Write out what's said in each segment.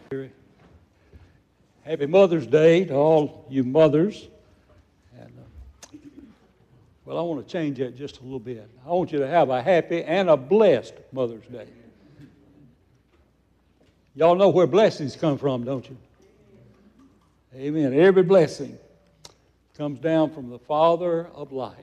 Happy Mother's Day to all you mothers. And well, I want to change that just a little bit. I want you to have a happy and a blessed Mother's Day. Y'all know where blessings come from, don't you? Amen. Every blessing comes down from the Father of lights.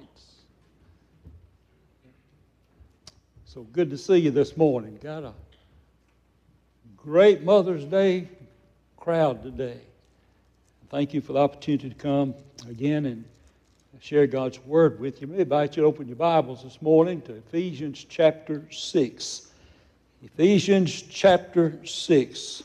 So good to see you this morning. Got a great Mother's Day crowd today. Thank you for the opportunity to come again and share God's Word with you. Let me invite you to open your Bibles this morning to Ephesians chapter 6. Ephesians chapter 6.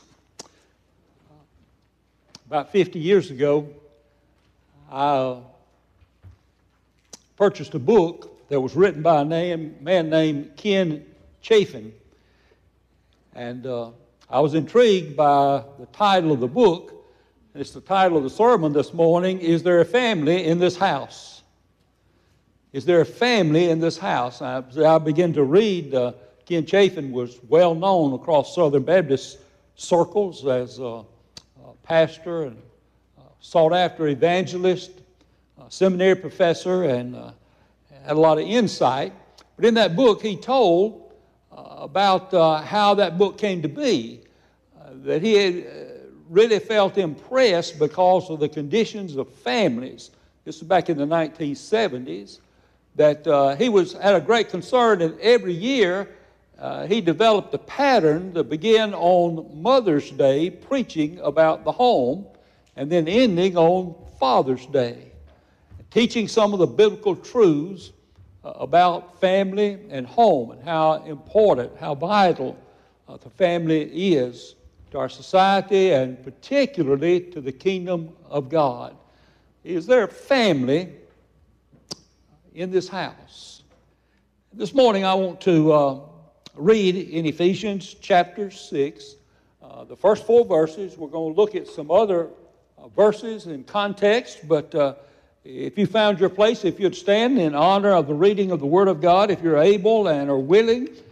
About 50 years ago, I purchased a book that was written by a man named Ken Chafin. And I was intrigued by the title of the book. It's the title of the sermon this morning, Is There a Family in This House? Is there a family in this house? I began to read. Ken Chafin was well known across Southern Baptist circles as a pastor and sought after evangelist, seminary professor, and had a lot of insight. But in that book, he told about how that book came to be, that he had really felt impressed because of the conditions of families. This was back in the 1970s, that he had a great concern, and every year he developed a pattern to begin on Mother's Day preaching about the home, and then ending on Father's Day, teaching some of the biblical truths about family and home and how important, how vital the family is to our society and particularly to the kingdom of God. Is there a family in this house? This morning I want to read in Ephesians chapter 6, the first 4 verses. We're going to look at some other verses in context, but if you found your place, if you'd stand in honor of the reading of the Word of God, if you're able and are willing,